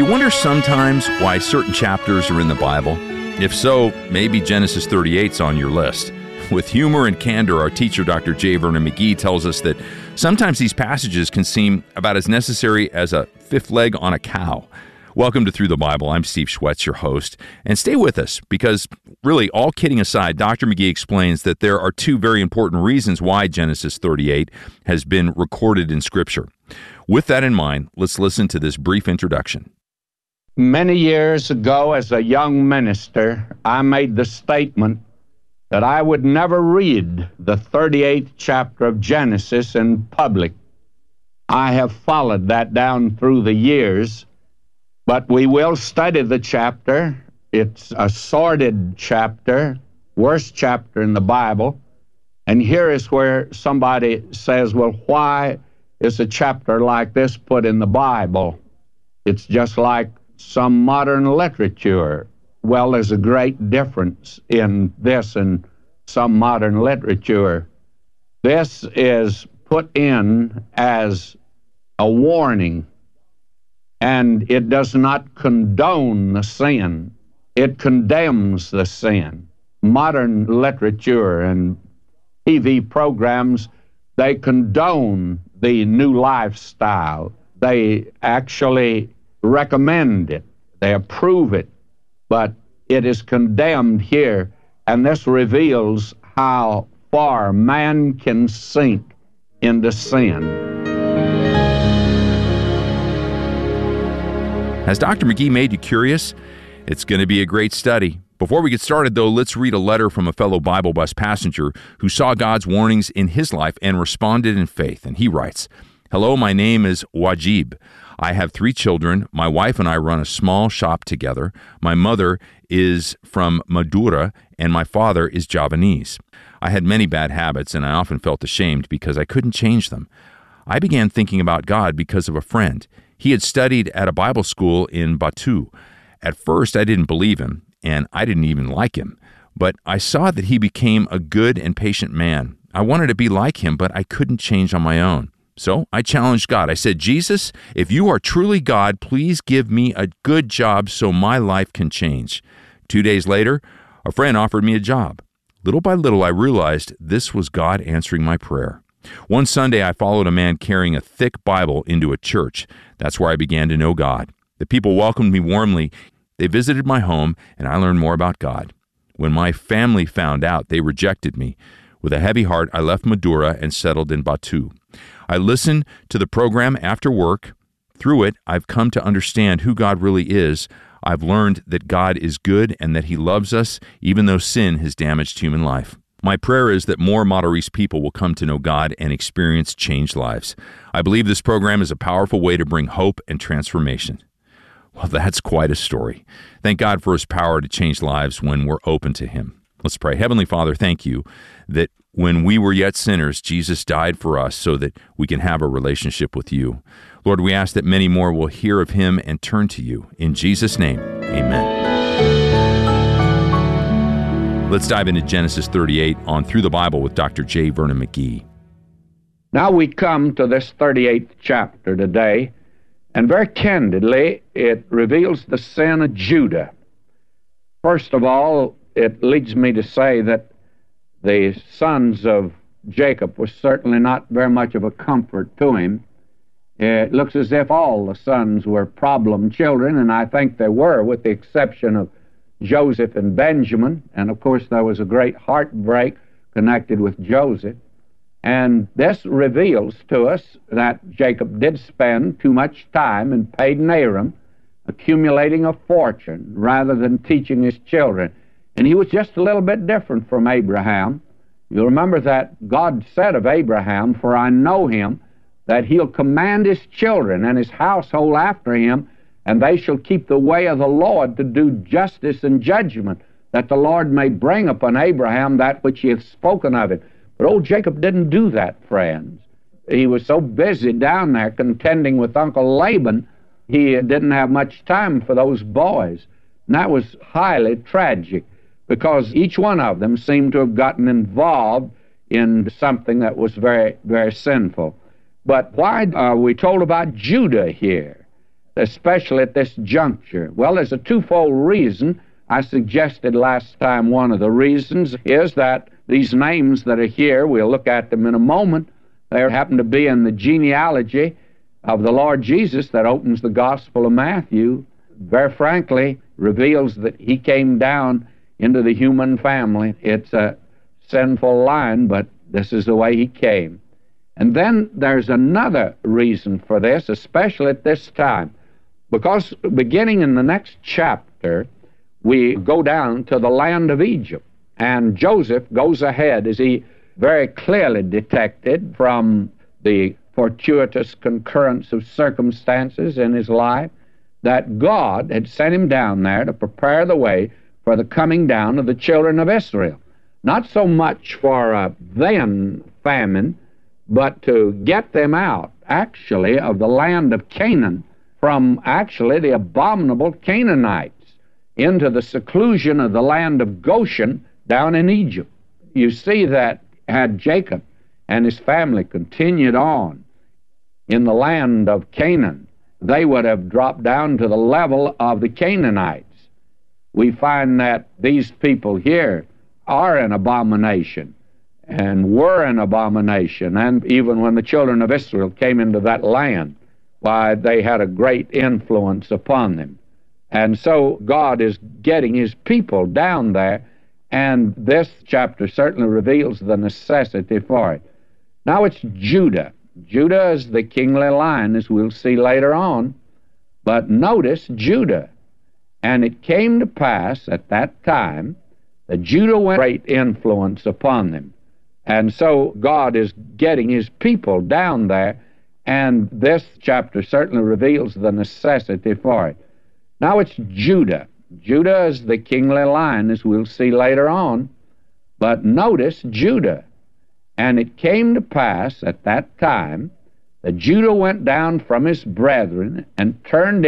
wonder sometimes why certain chapters are in the Bible? If so, maybe Genesis 38's on your list. With humor and candor, our teacher, Dr. J. Vernon McGee, tells us that sometimes these passages can seem about as necessary as a fifth leg on a cow. Welcome to Through the Bible. I'm Steve Schwetz, your host. And stay with us because, really, all kidding aside, Dr. McGee explains that there are two very important reasons why Genesis 38 has been recorded in Scripture. With that in mind, let's listen to this brief introduction. Many years ago, as a young minister, I made the statement that I would never read the 38th chapter of Genesis in public. I have followed that down through the years, but we will study the chapter. It's a sordid chapter, worst chapter in the Bible. And here is where somebody says, well, why is a chapter like this put in the Bible? It's just like some modern literature. Well, there's a great difference in this and some modern literature. This is put in as a warning, and it does not condone the sin. It condemns the sin. Modern literature and TV programs, they condone the new lifestyle. They actually recommend it. They approve it. But it is condemned here, and this reveals how far man can sink into sin. Has Dr. McGee made you curious? It's going to be a great study. Before we get started, though, let's read a letter from a fellow Bible bus passenger who saw God's warnings in his life and responded in faith. And he writes, "Hello, my name is Wajib. I have 3 children. My wife and I run a small shop together. My mother is from Madura, and my father is Javanese. I had many bad habits, and I often felt ashamed because I couldn't change them. I began thinking about God because of a friend. He had studied at a Bible school in Batu. At first, I didn't believe him, and I didn't even like him. But I saw that he became a good and patient man. I wanted to be like him, but I couldn't change on my own. So I challenged God. I said, Jesus, if you are truly God, please give me a good job so my life can change. 2 days later, a friend offered me a job. Little by little, I realized this was God answering my prayer. One Sunday, I followed a man carrying a thick Bible into a church. That's where I began to know God. The people welcomed me warmly. They visited my home, and I learned more about God. When my family found out, they rejected me. With a heavy heart, I left Madura and settled in Batu. I listened to the program after work. Through it, I've come to understand who God really is. I've learned that God is good and that He loves us, even though sin has damaged human life. My prayer is that more Matarese people will come to know God and experience changed lives. I believe this program is a powerful way to bring hope and transformation." Well, that's quite a story. Thank God for His power to change lives when we're open to Him. Let's pray. Heavenly Father, thank you that when we were yet sinners, Jesus died for us so that we can have a relationship with you. Lord, we ask that many more will hear of Him and turn to you. In Jesus' name, amen. Let's dive into Genesis 38 on Through the Bible with Dr. J. Vernon McGee. Now we come to this 38th chapter today, and very candidly, it reveals the sin of Judah. First of all, it leads me to say that the sons of Jacob was certainly not very much of a comfort to him. It looks as if all the sons were problem children, and I think they were, with the exception of Joseph and Benjamin. And of course, there was a great heartbreak connected with Joseph. And this reveals to us that Jacob did spend too much time in Padan Aram accumulating a fortune rather than teaching his children. And he was just a little bit different from Abraham. You'll remember that God said of Abraham, "For I know him, that he'll command his children and his household after him, and they shall keep the way of the Lord to do justice and judgment, that the Lord may bring upon Abraham that which he hath spoken of it." But old Jacob didn't do that, friends. He was so busy down there contending with Uncle Laban, he didn't have much time for those boys. And that was highly tragic, because each one of them seemed to have gotten involved in something that was very, very sinful. But why are we told about Judah here? especially at this juncture? Well, there's a twofold reason. I suggested last time one of the reasons is that these names that are here, we'll look at them in a moment, they happen to be in the genealogy of the Lord Jesus that opens the Gospel of Matthew. Very frankly, reveals that he came down into the human family. It's a sinful line, but this is the way he came. And then there's another reason for this, especially at this time, because beginning in the next chapter, we go down to the land of Egypt, and Joseph goes ahead, as he very clearly detected from the fortuitous concurrence of circumstances in his life, that God had sent him down there to prepare the way for the coming down of the children of Israel. Not so much for a then famine, but to get them out, actually, of the land of Canaan, from actually the abominable Canaanites, into the seclusion of the land of Goshen down in Egypt. You see that had Jacob and his family continued on in the land of Canaan, they would have dropped down to the level of the Canaanites. We find that these people here are an abomination and were an abomination, and even when the children of Israel came into that land, why, they had a great influence upon them. And so God is getting his people down there, and this chapter certainly reveals the necessity for it. Now it's Judah. Judah is the kingly line, as we'll see later on. But notice Judah. And it came to pass at that time that Judah went great influence upon them. And so God is getting his people down there, and this chapter certainly reveals the necessity for it. Now it's Judah. Judah is the kingly line, as we'll see later on. But notice Judah. And it came to pass at that time that Judah went down from his brethren and turned